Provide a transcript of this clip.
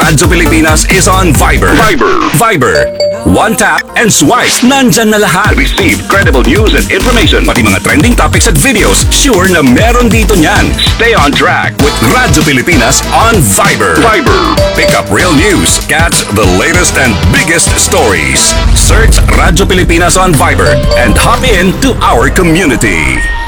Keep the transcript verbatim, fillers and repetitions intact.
Radyo Pilipinas is on Viber. Viber. Viber. One tap and swipe. Nandyan na lahat. Receive credible news and information. Pati mga trending topics at videos, sure na meron dito niyan. Stay on track With Radyo Pilipinas on Viber. Viber. Pick up real news. Catch the latest and biggest stories. Search Radyo Pilipinas on Viber and hop in to our community.